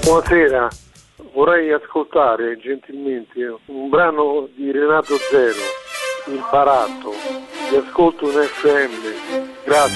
Buonasera, vorrei ascoltare gentilmente un brano di Renato Zero, Il baratto. Vi ascolto in FM. Grazie.